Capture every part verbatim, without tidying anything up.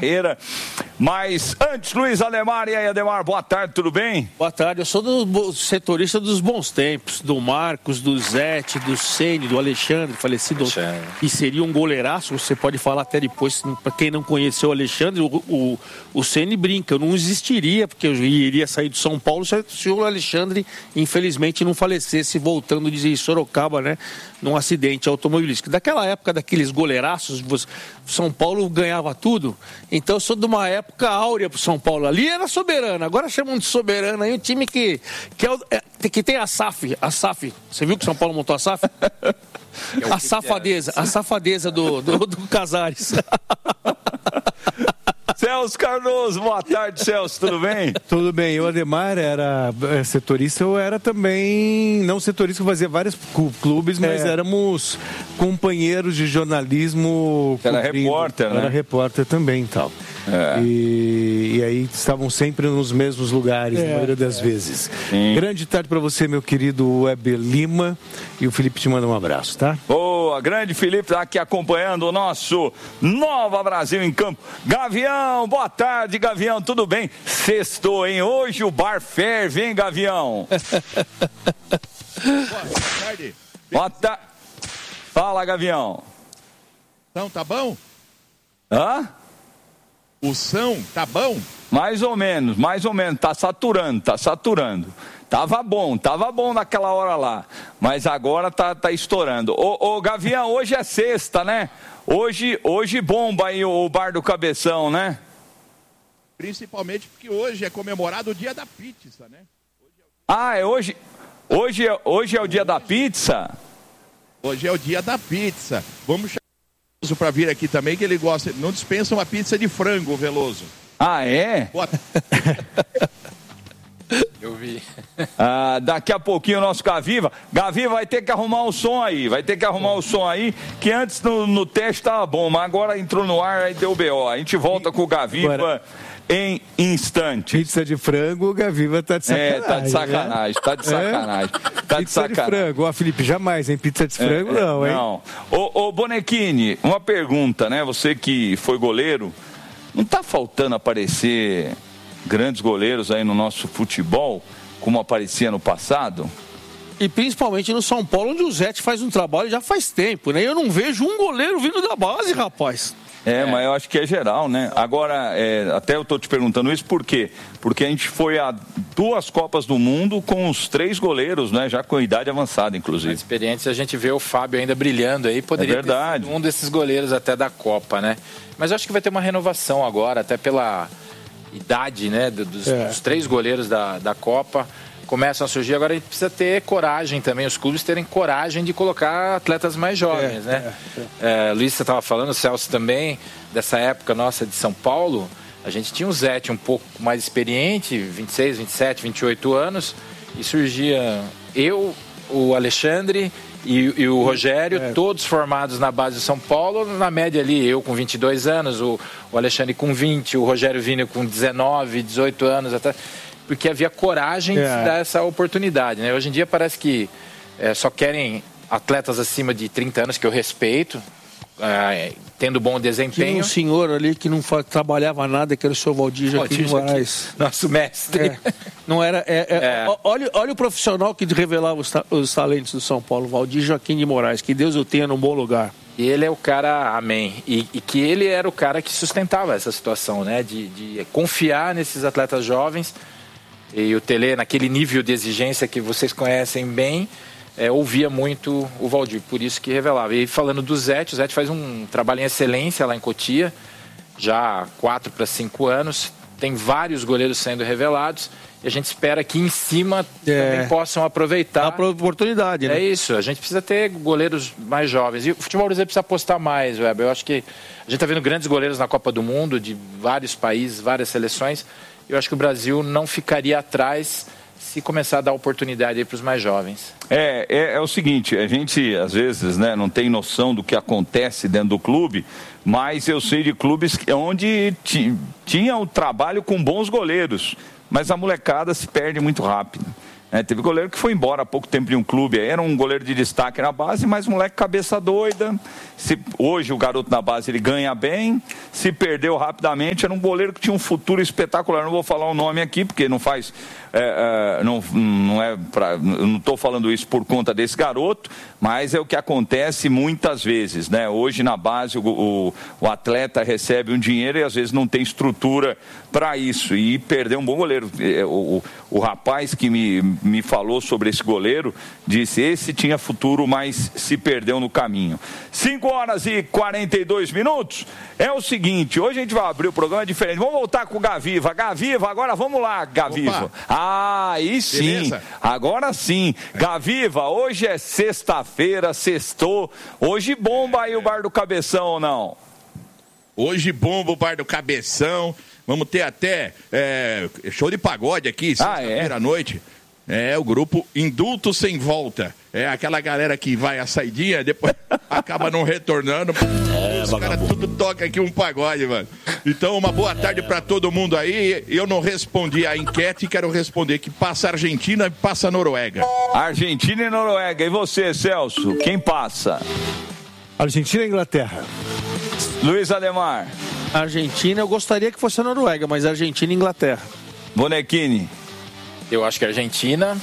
carreira. Mas antes, Luiz Ademar, e aí, Ademar, boa tarde, tudo bem? Boa tarde, eu sou do setorista dos bons tempos, do Marcos, do Zete, do Ceni, do Alexandre, falecido, Alexandre. E seria um goleiraço, você pode falar até depois, para quem não conheceu o Alexandre, o, o, o Ceni brinca, eu não existiria, porque eu iria sair do São Paulo se o Alexandre, infelizmente, não falecesse voltando de Sorocaba, né, num acidente automobilístico. Daquela época, daqueles goleiraços, São Paulo ganhava tudo, então eu sou de uma época áurea pro São Paulo. Ali era soberano, agora chamam de soberano aí um time que, que, é, é, que tem a S A F. A S A F. Você viu que o São Paulo montou a S A F? É a safadeza, a safadeza do, do, do Casares. Celso Cardoso, boa tarde, Celso, tudo bem? Tudo bem, o Ademar era setorista, eu era também, não setorista, eu fazia vários clubes, mas é. éramos companheiros de jornalismo. Era repórter, né? Era repórter também e tal. É. E, e aí estavam sempre nos mesmos lugares, é, na maioria das é. vezes. Sim. Grande tarde para você, meu querido Weber Lima, e o Felipe te manda um abraço, tá? Boa, grande Felipe tá aqui acompanhando o nosso Nova Brasil em Campo. Gavião, boa tarde, Gavião, tudo bem? Sextou, hein? Hoje o bar ferve, hein, Gavião? Boa tarde. Boa tarde. Fala, Gavião. Então, tá bom? Hã? O som tá bom? Mais ou menos, mais ou menos, tá saturando, tá saturando. Tava bom, tava bom naquela hora lá, mas agora tá, tá estourando. Ô, ô Gavião, hoje é sexta, né? Hoje, hoje bomba aí o Bar do Cabeção, né? Principalmente porque hoje é comemorado o dia da pizza, né? Ah, é hoje? Hoje é, hoje é o dia da pizza? Hoje é o dia da pizza. Vamos chamar para vir aqui também, que ele gosta, não dispensa uma pizza de frango, Veloso. Ah, é? Boa. Eu vi. Ah, daqui a pouquinho o nosso Gaviva, Gaviva vai ter que arrumar o som aí, vai ter que arrumar o som aí, que antes no, no teste estava bom, mas agora entrou no ar, aí deu B O. A gente volta com o Gaviva agora, em instantes. Pizza de frango, o Gaviva tá de sacanagem. É, tá de sacanagem, né? tá de sacanagem. É? Tá de pizza sacanagem. de frango, ó, Felipe, jamais, hein? Pizza de frango é, não, hein? Não. Ô, ô Bonequini, uma pergunta, né? Você que foi goleiro, não tá faltando aparecer grandes goleiros aí no nosso futebol, como aparecia no passado? E principalmente no São Paulo, onde o Zete faz um trabalho já faz tempo, né? Eu não vejo um goleiro vindo da base, rapaz. É, é, mas eu acho que é geral, né? Agora, é, até eu tô te perguntando isso por quê? Porque a gente foi a duas Copas do Mundo com os três goleiros, né? Já com idade avançada, inclusive. Experientes, a gente vê o Fábio ainda brilhando aí, poderia é verdade. ter um desses goleiros até da Copa, né? Mas eu acho que vai ter uma renovação agora, até pela idade, né? Dos, é. dos três goleiros da, da Copa. Começam a surgir, agora a gente precisa ter coragem também, os clubes terem coragem de colocar atletas mais jovens, é, né? É, é. É, Luiz, você estava falando, o Celso também, dessa época nossa de São Paulo, a gente tinha um Zete um pouco mais experiente, vinte e seis, vinte e sete, vinte e oito anos, e surgia eu, o Alexandre e, e o Rogério, é. todos formados na base do São Paulo, na média ali, eu com vinte e dois anos, o, o Alexandre com vinte, o Rogério Vini com dezenove, dezoito anos, até... porque havia coragem de é. dar essa oportunidade, né? Hoje em dia parece que é, só querem atletas acima de trinta anos, que eu respeito, é, tendo bom desempenho. Tinha um senhor ali que não trabalhava nada, que era o seu Valdir Joaquim Moraes. Nosso mestre. É. Não era, é, é, é. Olha, olha o profissional que revelava os, os talentos do São Paulo, Valdir Joaquim de Moraes, que Deus o tenha num bom lugar. E ele é o cara, amém, e, e que ele era o cara que sustentava essa situação, né? De, de confiar nesses atletas jovens. E o Tele, naquele nível de exigência que vocês conhecem bem, é, ouvia muito o Valdir, por isso que revelava. E falando do Zete, o Zete faz um trabalho em excelência lá em Cotia, já há quatro para cinco anos, tem vários goleiros sendo revelados, e a gente espera que em cima é. também possam aproveitar. Dá a oportunidade, né? É isso, a gente precisa ter goleiros mais jovens. E o futebol brasileiro precisa apostar mais, Weber. Eu acho que a gente está vendo grandes goleiros na Copa do Mundo, de vários países, várias seleções. Eu acho que o Brasil não ficaria atrás se começar a dar oportunidade para os mais jovens. É, é, é o seguinte, a gente às vezes, né, não tem noção do que acontece dentro do clube, mas eu sei de clubes onde tinha o trabalho com bons goleiros, mas a molecada se perde muito rápido. É, teve goleiro que foi embora há pouco tempo de um clube, aí era um goleiro de destaque na base, mas moleque cabeça doida. Se, hoje o garoto na base ele ganha bem, se perdeu rapidamente, era um goleiro que tinha um futuro espetacular. Não vou falar o nome aqui, porque não faz. É, é, não, não é pra, não estou falando isso por conta desse garoto, mas é o que acontece muitas vezes, né? Hoje na base o, o, o atleta recebe um dinheiro e às vezes não tem estrutura para isso, e perdeu um bom goleiro. O, o, o rapaz que me, me falou sobre esse goleiro disse: esse tinha futuro, mas se perdeu no caminho. cinco horas e quarenta e dois minutos. É o seguinte, hoje a gente vai abrir o programa diferente. Vamos voltar com o Gaviva. Gaviva, agora vamos lá, Gaviva. Opa. Ah, aí sim. Beleza. Agora sim. Gaviva, hoje é sexta-feira, sextou. Hoje bomba aí o Bar do Cabeção ou não? Hoje bomba o Bar do Cabeção. Vamos ter até é, show de pagode aqui, sexta-feira à noite. É o grupo Indulto Sem Volta. É aquela galera que vai à saidinha, depois acaba não retornando. É, os caras tudo toca aqui um pagode, mano. Então, uma boa tarde pra todo mundo aí. Eu não respondi a enquete e quero responder que passa a Argentina e passa a Noruega. Argentina e Noruega. E você, Celso? Quem passa? Argentina e Inglaterra. Luiz Ademar. Argentina, eu gostaria que fosse a Noruega, mas Argentina e Inglaterra. Bonequini. Eu acho que a Argentina.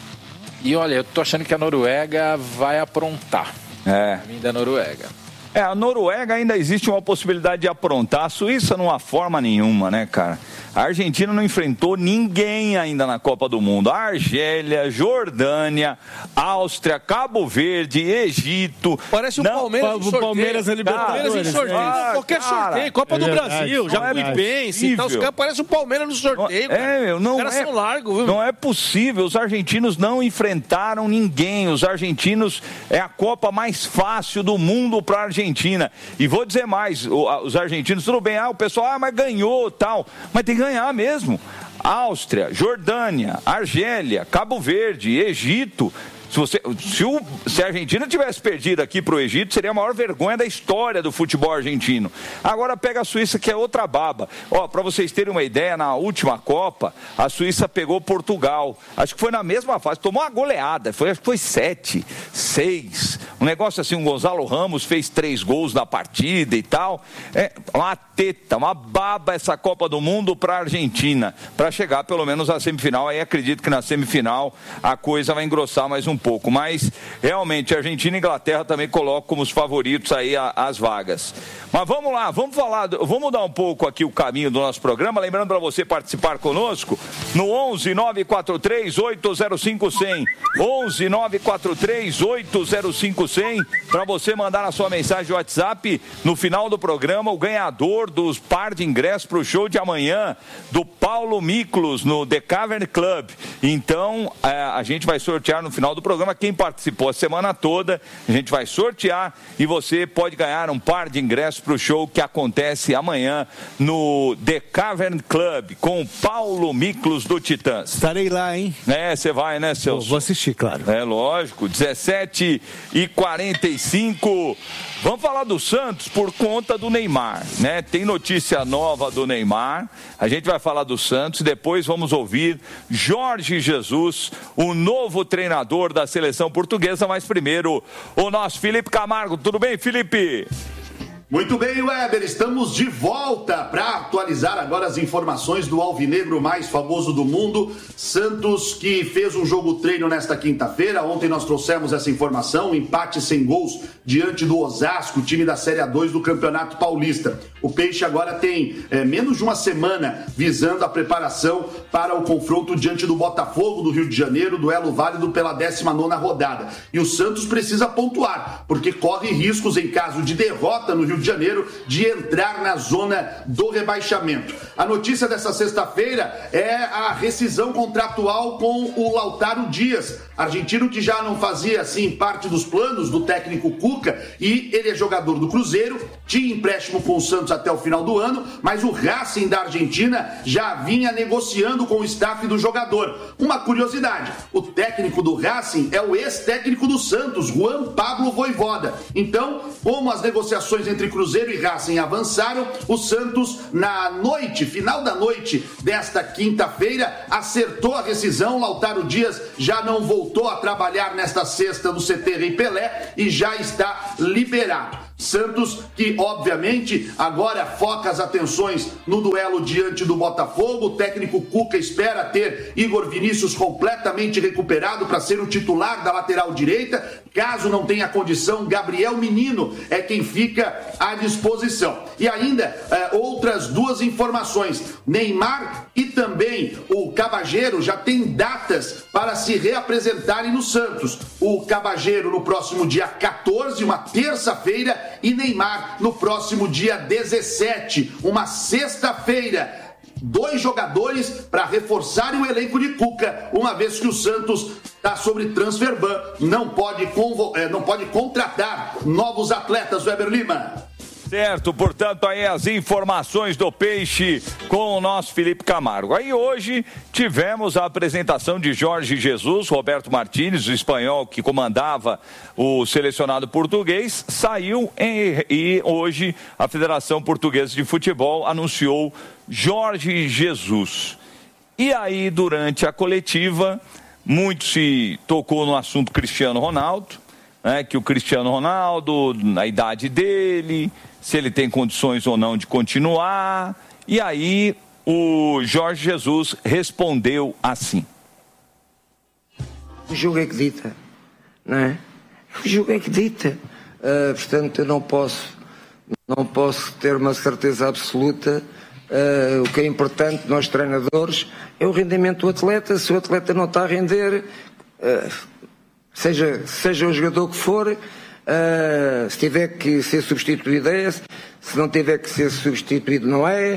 E olha, eu tô achando que a Noruega vai aprontar. É. A mim da Noruega. É, a Noruega ainda existe uma possibilidade de aprontar. A Suíça não há forma nenhuma, né, cara? A Argentina não enfrentou ninguém ainda na Copa do Mundo. A Argélia, Jordânia, Áustria, Cabo Verde, Egito. Parece o não, Palmeiras em sorteio. Palmeiras em Libertadores. Em sorteio. Ah, qualquer cara, sorteio. Copa é do verdade, Brasil, já fui bem. Então, os caras parecem o Palmeiras no sorteio. Não, é, meu, não os caras é, são largos, viu? Não é possível. Os argentinos não enfrentaram ninguém. Os argentinos é a Copa mais fácil do mundo para a Argentina. E vou dizer mais, os argentinos, tudo bem, ah, o pessoal, ah, mas ganhou tal. Mas tem que ganhar mesmo. Áustria, Jordânia, Argélia, Cabo Verde, Egito. Se, você, se, o, se a Argentina tivesse perdido aqui para o Egito, seria a maior vergonha da história do futebol argentino. Agora pega a Suíça, que é outra baba. Ó, para vocês terem uma ideia, na última Copa, a Suíça pegou Portugal. Acho que foi na mesma fase, tomou uma goleada. Foi, acho que foi sete, seis. Um negócio assim, o Gonzalo Ramos fez três gols na partida e tal. É uma teta, uma baba essa Copa do Mundo para a Argentina. Para chegar pelo menos à semifinal. Aí acredito que na semifinal a coisa vai engrossar mais um pouco, mas realmente a Argentina e a Inglaterra também colocam como os favoritos aí a, as vagas. Mas vamos lá, vamos falar, vamos mudar um pouco aqui o caminho do nosso programa, lembrando para você participar conosco no onze nove quatro três oito zero cinco zero zero, onze nove quatro três oito zero cinco zero zero, para você mandar a sua mensagem de WhatsApp no final do programa, o ganhador dos par de ingressos para o show de amanhã do Paulo Miklos no The Cavern Club. Então, a gente vai sortear no final do programa programa, quem participou a semana toda, a gente vai sortear e você pode ganhar um par de ingressos para o show que acontece amanhã no The Cavern Club com o Paulo Miklos do Titãs. Estarei lá, hein? É, você vai, né, Celso? Vou assistir, claro. É, lógico, dezessete e quarenta e cinco. Vamos falar do Santos por conta do Neymar, né? Tem notícia nova do Neymar, a gente vai falar do Santos e depois vamos ouvir Jorge Jesus, o novo treinador da seleção portuguesa, mas primeiro o nosso Felipe Camargo. Tudo bem, Felipe? Muito bem, Weber, estamos de volta para atualizar agora as informações do alvinegro mais famoso do mundo, Santos, que fez um jogo treino nesta quinta-feira. Ontem nós trouxemos essa informação, um empate sem gols diante do Osasco, time da Série A dois do Campeonato Paulista. O Peixe agora tem é, menos de uma semana visando a preparação para o confronto diante do Botafogo do Rio de Janeiro, duelo válido pela décima nona rodada. E o Santos precisa pontuar, porque corre riscos em caso de derrota no Rio de Janeiro de entrar na zona do rebaixamento. A notícia dessa sexta-feira é a rescisão contratual com o Lautaro Dias, argentino que já não fazia assim parte dos planos do técnico Cuca, e ele é jogador do Cruzeiro, tinha empréstimo com o Santos até o final do ano, mas o Racing da Argentina já vinha negociando com o staff do jogador. Uma curiosidade, o técnico do Racing é o ex-técnico do Santos, Juan Pablo Voivoda. Então, como as negociações entre Cruzeiro e Racing avançaram. O Santos, na noite, final da noite desta quinta-feira, acertou a rescisão. Lautaro Dias já não voltou a trabalhar nesta sexta no C T Rei Pelé e já está liberado. Santos, que obviamente agora foca as atenções no duelo diante do Botafogo. O técnico Cuca espera ter Igor Vinícius completamente recuperado para ser o titular da lateral direita. Caso não tenha condição, Gabriel Menino é quem fica à disposição. E ainda é, outras duas informações: Neymar e também o Cabageiro já tem datas para se reapresentarem no Santos. O Cabageiro no próximo dia quatorze, uma terça-feira, e Neymar no próximo dia dezessete, uma sexta-feira. Dois jogadores para reforçarem o elenco de Cuca, uma vez que o Santos está sobre transfer ban, não pode, convo- não pode contratar novos atletas, Weber Lima. Certo, portanto, aí as informações do Peixe com o nosso Felipe Camargo. Aí hoje tivemos a apresentação de Jorge Jesus. Roberto Martínez, o espanhol que comandava o selecionado português, saiu em, e hoje a Federação Portuguesa de Futebol anunciou Jorge Jesus. E aí, durante a coletiva, muito se tocou no assunto Cristiano Ronaldo, né, que o Cristiano Ronaldo, na idade dele, se ele tem condições ou não de continuar. E aí o Jorge Jesus respondeu assim: o jogo é que dita, não é? O jogo é que dita. Uh, portanto, eu não posso, não posso ter uma certeza absoluta. Uh, o que é importante, nós treinadores, é o rendimento do atleta. Se o atleta não está a render, uh, seja, seja o jogador que for, Uh, se tiver que ser substituído é, se não tiver que ser substituído não é.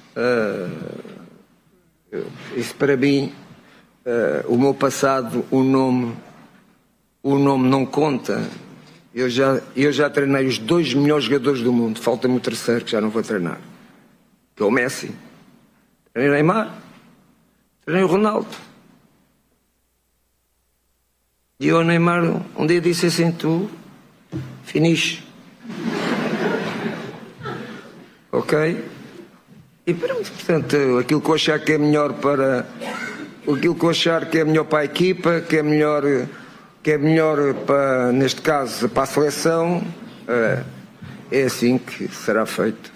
Uh, isso para mim, uh, o meu passado, o nome, o nome não conta. Eu já, eu já treinei os dois melhores jogadores do mundo, falta-me o terceiro que já não vou treinar, que é o Messi. Treinei o Neymar, treinei o Ronaldo. E eu, Neymar, um dia disse assim: tu finish. Ok? E pronto, portanto, aquilo que eu achar que é melhor para. Aquilo que eu achar que é melhor para a equipa, que é melhor, que é melhor para, neste caso, para a seleção, é assim que será feito.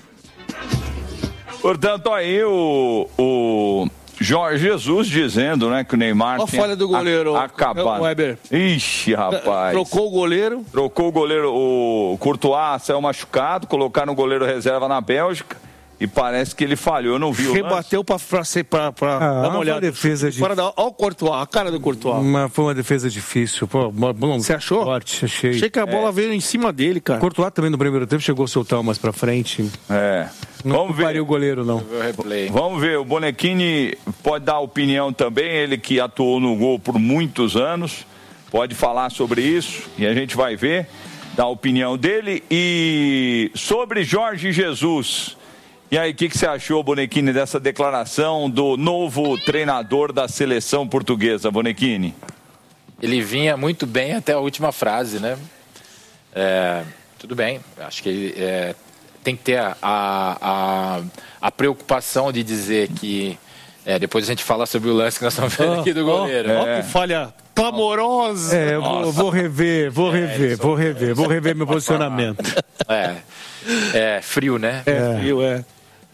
Portanto, aí o. o... Jorge Jesus dizendo, né, que o Neymar a falha do goleiro, a, acabado. Weber. Ixi, rapaz. Trocou o goleiro. Trocou o goleiro, o Courtois saiu machucado, colocaram o goleiro reserva na Bélgica e parece que ele falhou, eu não vi o rebateu para para para ah, dar uma olhada. Defesa de... Fora da, olha o Courtois, a cara do Courtois. Uma, foi uma defesa difícil. Pô, bom, você achou? Forte, achei. Achei que a bola é. veio em cima dele, cara. O Courtois também no primeiro tempo chegou a soltar umas para frente. É. Não Vamos ver o goleiro, não. Vamos ver, o Bonequini pode dar opinião também, ele que atuou no gol por muitos anos, pode falar sobre isso e a gente vai ver, dar a opinião dele. E sobre Jorge Jesus, e aí, o que, que você achou, Bonequini, dessa declaração do novo treinador da seleção portuguesa, Bonequini? Ele vinha muito bem até a última frase, né? É, tudo bem, acho que ele... É... tem que ter a, a, a preocupação de dizer que... É, depois a gente fala sobre o lance que nós estamos vendo aqui do goleiro. Ó, oh, é. que falha clamorosa. É, eu vou, vou rever, vou rever, é, vou rever, vou rever meu posicionamento. É, é frio, né? É frio, é.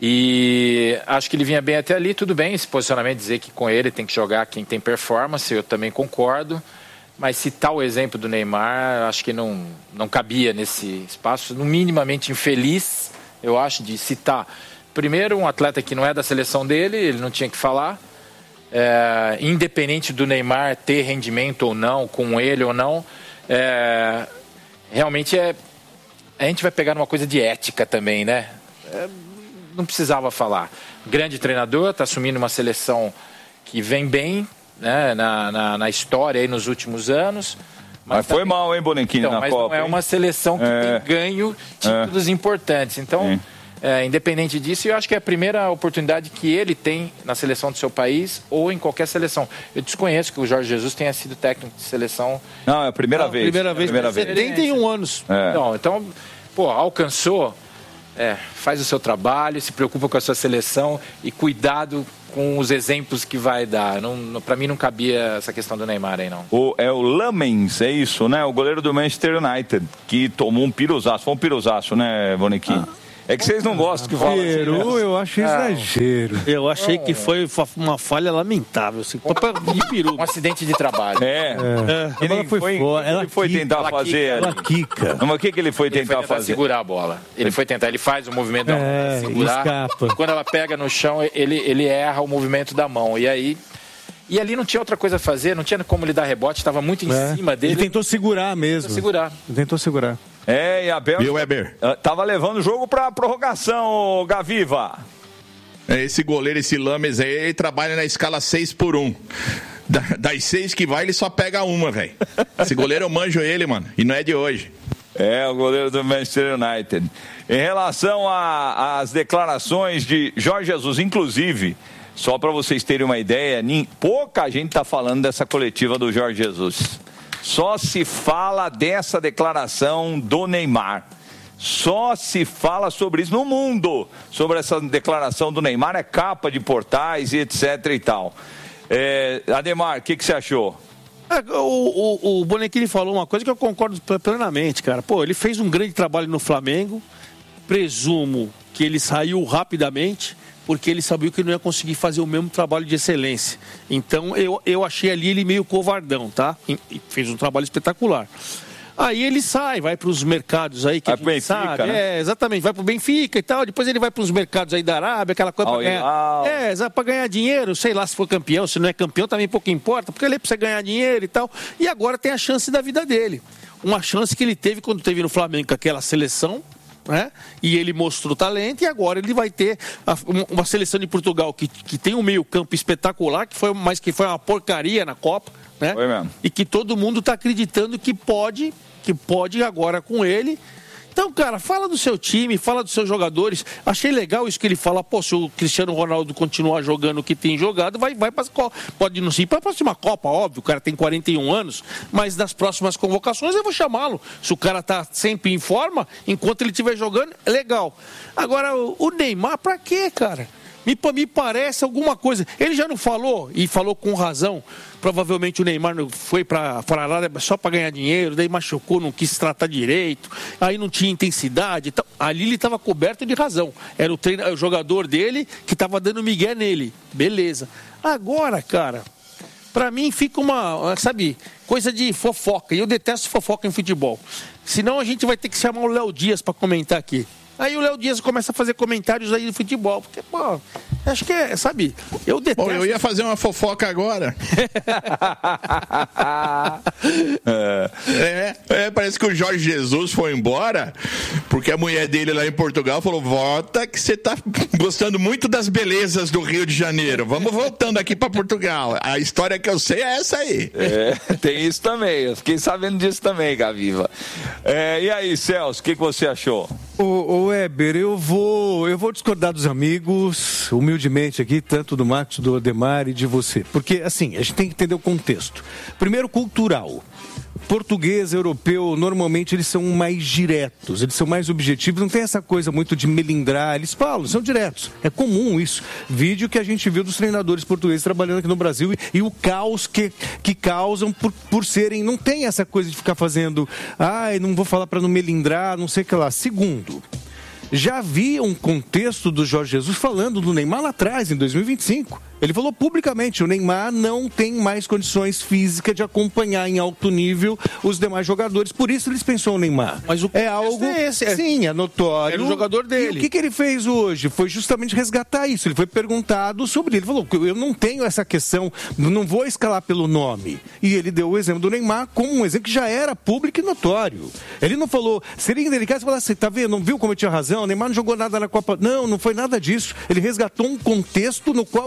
E acho que ele vinha bem até ali, tudo bem, esse posicionamento, dizer que com ele tem que jogar quem tem performance, eu também concordo. Mas citar o exemplo do Neymar, acho que não, não cabia nesse espaço, no minimamente infeliz, eu acho, de citar. Primeiro, um atleta que não é da seleção dele, ele não tinha que falar. É, independente do Neymar ter rendimento ou não, com ele ou não, é, realmente é, a gente vai pegar numa coisa de ética também, né? É, não precisava falar. Grande treinador, está assumindo uma seleção que vem bem, né, na, na, na história aí nos últimos anos. Mas, mas foi também... mal, hein, Bonequini, então, na mas Copa. Mas não é hein? uma seleção que é... tem ganho títulos é... importantes. Então, é, independente disso, eu acho que é a primeira oportunidade que ele tem na seleção do seu país ou em qualquer seleção. Eu desconheço que o Jorge Jesus tenha sido técnico de seleção. Não, é a primeira não, vez. Primeira vez, primeira vez. setenta e um anos. É. Não, então, pô, alcançou É, faz o seu trabalho, se preocupa com a sua seleção e cuidado com os exemplos que vai dar. Não, pra mim não cabia essa questão do Neymar aí, não. O, é o Lamens, é isso, né? O goleiro do Manchester United, que tomou um piruzaço. Foi um piruzaço, né, Bonequinho? Ah. É que vocês não gostam que fala assim, né? Eu acho exagero. Eu achei que foi uma falha lamentável. Assim, de peru. Um acidente de trabalho. É. é. Ele ela foi, foi fora. Ela ele foi quica, tentar ela fazer. Ela quica. Mas o que, que ele foi ele tentar, foi tentar fazer? Segurar a bola. Ele foi tentar, ele faz o movimento da mão, é, segurar. Escapa. Quando ela pega no chão, ele, ele erra o movimento da mão. E aí. E ali não tinha outra coisa a fazer, não tinha como ele dar rebote, estava muito em é. cima dele. Ele tentou segurar mesmo. Tentou segurar. Ele tentou segurar. É, e a Bélgica... E o Weber? Tava levando o jogo pra prorrogação, Gaviva. Esse goleiro, esse Lames aí, ele trabalha na escala seis por um. Das seis que vai, ele só pega uma, velho. Esse goleiro eu manjo ele, mano, e não é de hoje. É, o goleiro do Manchester United. Em relação às declarações de Jorge Jesus, inclusive... Só para vocês terem uma ideia, pouca gente está falando dessa coletiva do Jorge Jesus. Só se fala dessa declaração do Neymar. Só se fala sobre isso no mundo. Sobre essa declaração do Neymar, é capa de portais e etc e tal. É, Ademar, o que, que você achou? É, o, o, o Bonequini falou uma coisa que eu concordo plenamente, cara. Pô, ele fez um grande trabalho no Flamengo. Presumo que ele saiu rapidamente, porque ele sabia que não ia conseguir fazer o mesmo trabalho de excelência. Então, eu, eu achei ali ele meio covardão, tá? E, e fez um trabalho espetacular. Aí ele sai, vai para os mercados aí que vai a gente Benfica, sabe. Né? É, exatamente, vai para o Benfica e tal. Depois ele vai para os mercados aí da Arábia, aquela coisa para ganhar. É, para ganhar dinheiro, sei lá se for campeão, se não é campeão também pouco importa, porque ele precisa ganhar dinheiro e tal. E agora tem a chance da vida dele. Uma chance que ele teve quando teve no Flamengo com aquela seleção. Né? E ele mostrou talento e agora ele vai ter a, uma seleção de Portugal que, que tem um meio campo espetacular, que foi, mas que foi uma porcaria na Copa, né? Foi mesmo. E que todo mundo está acreditando que pode, que pode agora com ele. Então, cara, fala do seu time, fala dos seus jogadores. Achei legal isso que ele fala, pô, se o Cristiano Ronaldo continuar jogando o que tem jogado, vai, vai para pode não ser para a próxima Copa, óbvio, o cara tem quarenta e um anos, mas nas próximas convocações eu vou chamá-lo. Se o cara tá sempre em forma, enquanto ele estiver jogando, é legal. Agora, o Neymar, pra quê, cara? Me, me parece alguma coisa. Ele já não falou, e falou com razão, provavelmente o Neymar foi para lá só para ganhar dinheiro, daí machucou, não quis tratar direito, aí não tinha intensidade. Então, ali ele estava coberto de razão. Era o, treino, o jogador dele que estava dando migué nele. Beleza. Agora, cara, para mim fica uma, sabe, coisa de fofoca. E eu detesto fofoca em futebol. Senão a gente vai ter que chamar o Léo Dias para comentar aqui. Aí o Léo Dias começa a fazer comentários aí do futebol. Porque, pô, acho que é, sabe, eu detesto. Bom, eu ia fazer uma fofoca agora. é, é, parece que o Jorge Jesus foi embora, porque a mulher dele lá em Portugal falou, volta que você tá gostando muito das belezas do Rio de Janeiro. Vamos voltando aqui para Portugal. A história que eu sei é essa aí. É, tem isso também. Eu fiquei sabendo disso também, Gaviva. É, e aí, Celso, o que, que você achou? Ô, ô Weber, eu vou, eu vou discordar dos amigos, humildemente aqui, tanto do Marcos, do Ademar e de você. Porque, assim, a gente tem que entender o contexto. Primeiro, cultural. Português, europeu, normalmente eles são mais diretos, eles são mais objetivos, não tem essa coisa muito de melindrar, eles falam, são diretos. É comum isso. Vídeo que a gente viu dos treinadores portugueses trabalhando aqui no Brasil e, e o caos que, que causam por, por serem, não tem essa coisa de ficar fazendo, ai, não vou falar para não melindrar, não sei o que lá. Segundo, já havia um contexto do Jorge Jesus falando do Neymar lá atrás, em dois mil e vinte e cinco. Ele falou publicamente, o Neymar não tem mais condições físicas de acompanhar em alto nível os demais jogadores. Por isso ele dispensou o Neymar. Mas o é algo, é esse, é... sim, é notório. Era o jogador dele. E o que, que ele fez hoje? Foi justamente resgatar isso. Ele foi perguntado sobre ele. Ele falou, eu não tenho essa questão, não vou escalar pelo nome. E ele deu o exemplo do Neymar como um exemplo que já era público e notório. Ele não falou, seria indelicado falar assim, tá vendo, não viu como eu tinha razão? O Neymar não jogou nada na Copa. Não, não foi nada disso. Ele resgatou um contexto no qual ele já falou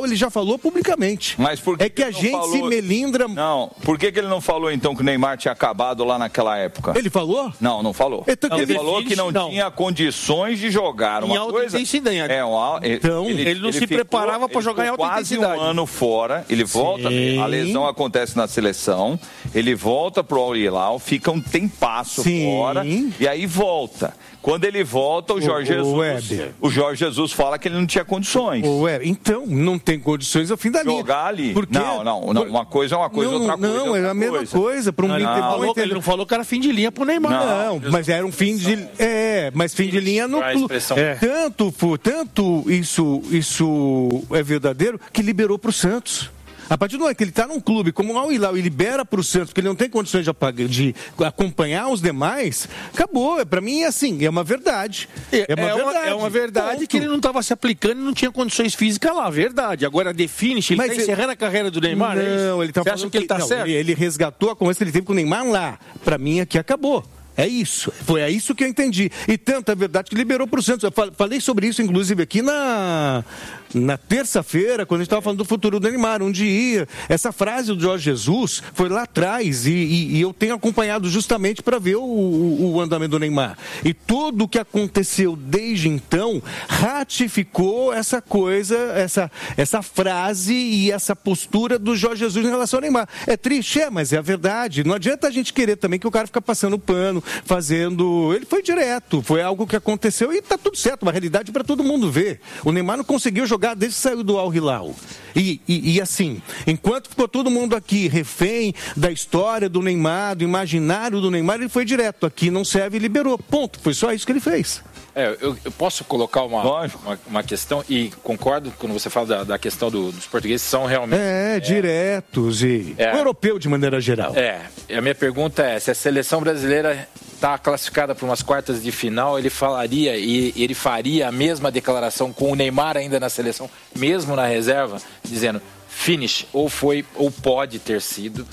falou publicamente. Mas por que é que, que a gente falou... se melindra... Não, por que, que ele não falou então que o Neymar tinha acabado lá naquela época? Ele falou? Não, não falou. Então, ele ele falou que não, não tinha condições de jogar uma em alta coisa... intensidade. É, uma... Então, ele, ele não ele se ficou, preparava para jogar em alta quase intensidade. quase um ano fora, ele volta, Sim. a lesão acontece na seleção, ele volta pro Al Hilal, fica um tempasso Sim. fora, e aí volta. Quando ele volta, o Jorge o, Jesus, o, o Jorge Jesus fala que ele não tinha condições. O Weber, então, não tem condições ao fim da linha. Jogar ali. Porque... Não, não, não, uma coisa é uma coisa, não, outra coisa Não, é a mesma coisa. coisa. Para um não, ele, não, falou, ele não falou que era fim de linha pro Neymar. Não, não mas era um fim de... É, mas fim de linha no clube. É. Tanto, tanto isso, isso é verdadeiro que liberou pro Santos. A partir do momento que ele está num clube como o Al Hilal e libera para o Santos, porque ele não tem condições de, apagar, de acompanhar os demais, acabou. Para mim é assim, é uma verdade. É, é, uma, é, verdade. Uma, é uma verdade Ponto. que ele não estava se aplicando e não tinha condições físicas lá, verdade. Agora, define, ele está encerrando a carreira do Neymar? Não, é ele está falando acha que ele está certo? Ele, ele resgatou a conversa que ele teve com o Neymar lá. Para mim aqui acabou. É isso, foi é isso que eu entendi. E tanto é verdade que liberou para o Santos. Eu falei sobre isso, inclusive, aqui na, na terça-feira, quando a gente estava falando do futuro do Neymar, onde ia. Essa frase do Jorge Jesus foi lá atrás, e, e, e eu tenho acompanhado justamente para ver o, o, o andamento do Neymar. E tudo o que aconteceu desde então ratificou essa coisa, essa, essa frase e essa postura do Jorge Jesus em relação ao Neymar. É triste, é, mas é a verdade. Não adianta a gente querer também que o cara fica passando pano, fazendo... Ele foi direto, foi algo que aconteceu e tá tudo certo, uma realidade para todo mundo ver. O Neymar não conseguiu jogar desde que saiu do Al Hilal. E, e, e assim, enquanto ficou todo mundo aqui refém da história do Neymar, do imaginário do Neymar, ele foi direto. Aqui não serve e liberou. Ponto. Foi só isso que ele fez. É, eu, eu posso colocar uma, uma, uma questão, e concordo quando você fala da, da questão do, dos portugueses, são realmente... É, é diretos e... É, o europeu de maneira geral. É, a minha pergunta é, se a seleção brasileira está classificada para umas quartas de final, ele falaria e ele faria a mesma declaração com o Neymar ainda na seleção, mesmo na reserva, dizendo finish, ou foi, ou pode ter sido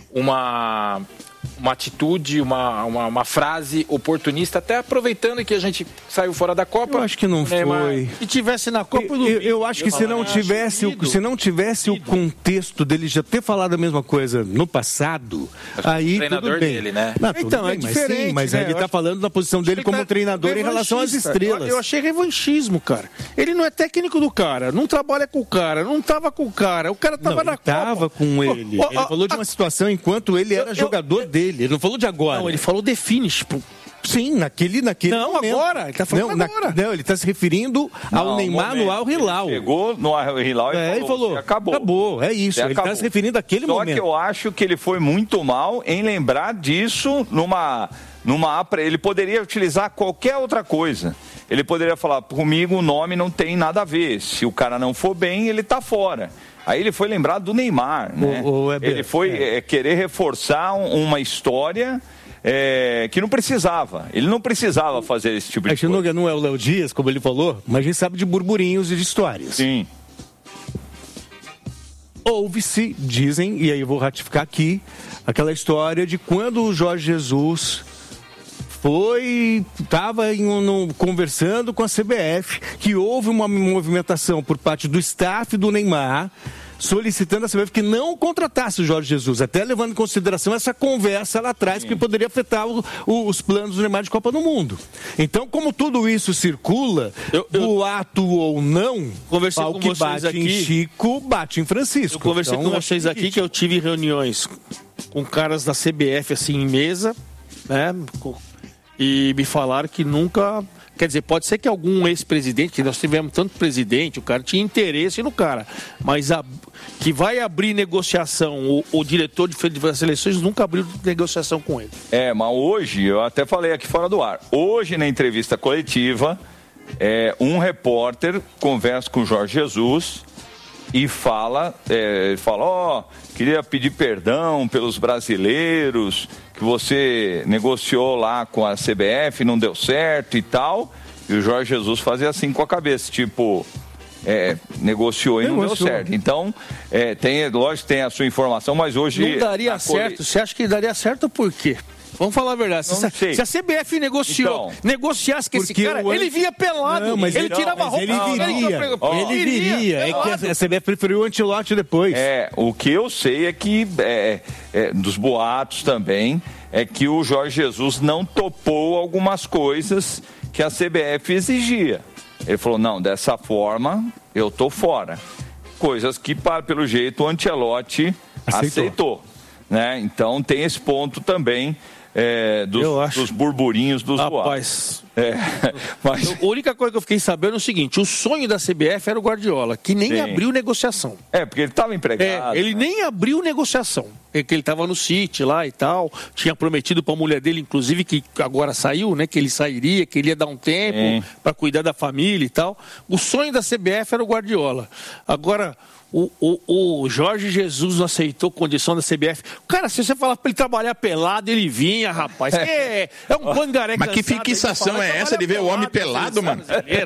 uma... uma atitude, uma, uma, uma frase oportunista, até aproveitando que a gente saiu fora da Copa. Eu acho que não Neymar, foi. Se tivesse na Copa, eu, eu, eu acho que se não tivesse, o, se não tivesse o contexto dele já ter falado a mesma coisa no passado, aí tudo bem. Dele, né? Não, então, bem, é diferente. Sim, mas né? ele está falando da posição dele como tá treinador em relação às estrelas. Eu, eu achei revanchismo, cara. Ele não é técnico do cara, não trabalha com o cara, não estava com o cara, o cara estava na ele Copa. Estava com ele. Oh, oh, ele falou oh, de uma situação enquanto ele era eu, jogador eu, dele. Ele não falou de agora. Não, ele falou de finish. Sim, naquele, naquele não, momento. agora. Ele está falando não, agora. Na, não, ele está se referindo ao não, Neymar momento. no Al Hilal. Ele chegou no Al Hilal e é, falou, ele falou acabou. Acabou, é isso. Ele está se referindo àquele Só momento. Só que eu acho que ele foi muito mal em lembrar disso numa... numa ele poderia utilizar qualquer outra coisa. Ele poderia falar, comigo o nome não tem nada a ver. Se o cara não for bem, ele está fora. Aí ele foi lembrar do Neymar, né? O, o ele foi é. É, querer reforçar uma história é, que não precisava. Ele não precisava fazer esse tipo de a coisa. Não é o Léo Dias, como ele falou, mas a gente sabe de burburinhos e de histórias. Sim. Houve-se, dizem, e aí eu vou ratificar aqui, aquela história de quando o Jorge Jesus... foi, estava um, conversando com a C B F, que houve uma movimentação por parte do staff do Neymar, solicitando a C B F que não contratasse o Jorge Jesus, até levando em consideração essa conversa lá atrás, Sim. que poderia afetar o, o, os planos do Neymar de Copa do Mundo. Então, como tudo isso circula, eu, eu, boato ou não, conversei ao com que vocês bate aqui, em Chico, bate em Francisco. Eu conversei então, com vocês aqui que eu tive reuniões com caras da C B F assim em mesa, né? E me falaram que nunca... Quer dizer, pode ser que algum ex-presidente, que nós tivemos tanto presidente, o cara tinha interesse no cara, mas a, que vai abrir negociação, o, o diretor de das seleções nunca abriu negociação com ele. É, mas hoje, eu até falei aqui fora do ar, hoje na entrevista coletiva, é, um repórter conversa com o Jorge Jesus e fala, é, fala, ó, oh, queria pedir perdão pelos brasileiros, que você negociou lá com a C B F, não deu certo e tal, e o Jorge Jesus fazia assim com a cabeça, tipo, é, negociou e não negociou. Deu certo. Então, é, tem, lógico que tem a sua informação, mas hoje... Não daria certo, cole... você acha que daria certo por quê? Vamos falar a verdade. Se, se a C B F negociou, então, negociasse com esse cara, o... ele vinha pelado. Não, mas ele não, tirava a roupa. Ele viria. Ele, ele viria. É que a C B F preferiu o Ancelotti depois. É, o que eu sei é que, é, é, dos boatos também, é que o Jorge Jesus não topou algumas coisas que a C B F exigia. Ele falou, não, dessa forma eu tô fora. Coisas que, pelo jeito, o Ancelotti aceitou. aceitou né? Então tem esse ponto também. É, dos, dos burburinhos dos Rapaz, boatos. É, mas... A única coisa que eu fiquei sabendo é o seguinte, o sonho da C B F era o Guardiola, que nem Sim. abriu negociação. É, porque ele estava empregado. É, ele né? nem abriu negociação. É que ele estava no City lá e tal, tinha prometido para a mulher dele, inclusive, que agora saiu, né? Que ele sairia, que ele ia dar um tempo para cuidar da família e tal. O sonho da C B F era o Guardiola. Agora... O, o, o Jorge Jesus não aceitou condição da C B F. Cara, se você falar pra ele trabalhar pelado, ele vinha, rapaz. É, é um pangaré Mas que fixação é essa de ver o homem pelado, mano?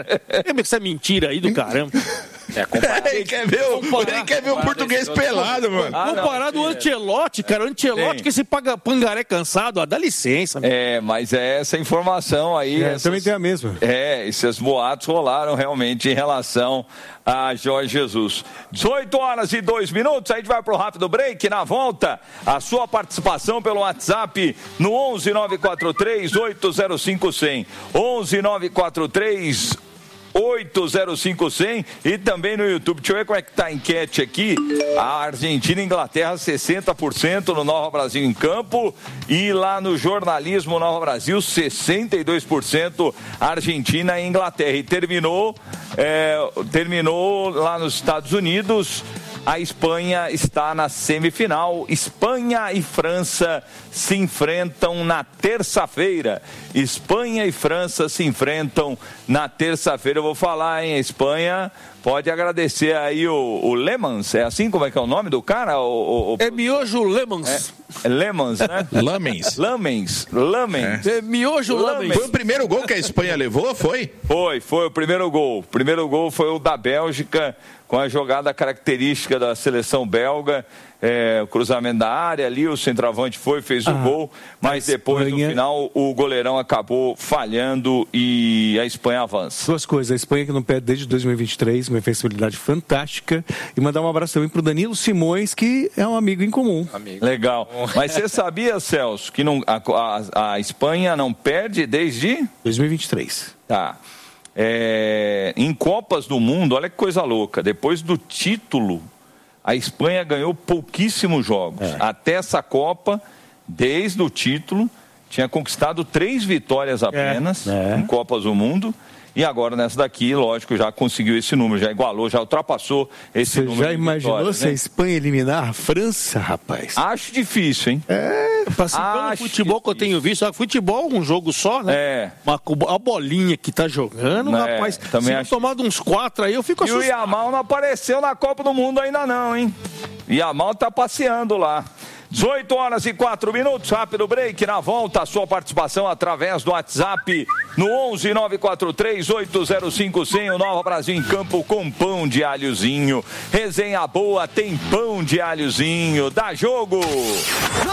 É meio que essa mentira aí do caramba. É, comparar... ele quer ver o, comparar, ele quer ver o português pelado, mano. Ah, comparado ao Ancelotti, cara. O Ancelotti que esse pangaré cansado, ó, dá licença. Mano. É, mas é essa informação aí. É, essas, também tem a mesma. É, esses boatos rolaram realmente em relação a Jorge Jesus. dezoito horas e dois minutos, a gente vai pro rápido break. Na volta, a sua participação pelo WhatsApp no onze nove quatro três oito zero cinco zero zero. onze nove quatro três oito zero cinco zero zero e também no YouTube. Deixa eu ver como é que tá a enquete aqui. A Argentina e Inglaterra sessenta por cento no Nova Brasil em Campo, e lá no jornalismo Nova Brasil sessenta e dois por cento Argentina e Inglaterra. E terminou é, terminou lá nos Estados Unidos. A Espanha está na semifinal. Espanha e França se enfrentam na terça-feira. Espanha e França se enfrentam na terça-feira. Eu vou falar, hein? A Espanha pode agradecer aí o, o Lemans. É assim como é que é o nome do cara? O, o, o... É Miojo Lemans. É, é Lemans, né? Lamens. Lamens. Lamens. É. É Miojo Lamens. Foi o primeiro gol que a Espanha levou, foi? Foi, foi o primeiro gol. O primeiro gol foi o da Bélgica, com a jogada característica da seleção belga, é, o cruzamento da área ali, o centroavante foi, fez o ah, gol, mas depois Espanha... no final o goleirão acabou falhando e a Espanha avança. Duas coisas, a Espanha que não perde desde dois mil e vinte e três, uma flexibilidade fantástica, e mandar um abraço também para o Danilo Simões, que é um amigo em comum. Amigo. Legal, mas você sabia, Celso, que não, a, a, a Espanha não perde desde... dois mil e vinte e três. Tá. É, em Copas do Mundo, olha que coisa louca, depois do título, a Espanha ganhou pouquíssimos jogos. É. Até essa Copa, desde o título, tinha conquistado três vitórias apenas é. É. em Copas do Mundo. E agora nessa daqui, lógico, já conseguiu esse número, já igualou, já ultrapassou esse Você número. Você já imaginou vitórias, se né? a Espanha eliminar a França, rapaz? Acho difícil, hein? É, participando do futebol que eu tenho visto, só futebol um jogo só, né? É. Uma, a bolinha que tá jogando, é, rapaz. Também se acho... tomado uns quatro aí, eu fico assustado. E o Yamal não apareceu na Copa do Mundo ainda não, hein? Yamal tá passeando lá. dezoito horas e quatro minutos, rápido break. Na volta, a sua participação através do WhatsApp no onze nove quatro três oito zero cinco zero zero. Nova Brasil em Campo com pão de alhozinho. Resenha boa, tem pão de alhozinho. Dá jogo!